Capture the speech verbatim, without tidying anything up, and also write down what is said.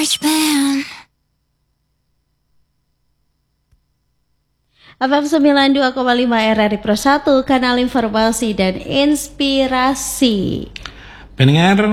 F M sembilan puluh dua koma lima R R I Pro satu, kanal informasi dan inspirasi. Pendengar